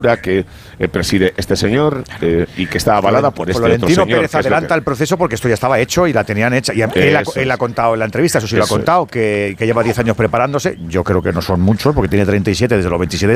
que preside este señor y que está avalada por este otro Florentino señor. Pérez adelanta el proceso porque esto ya estaba hecho y la tenían hecha. Y él ha contado en la entrevista, eso sí lo ha contado, que lleva 10 años preparándose. Yo creo que no son muchos porque tiene 37 desde los 27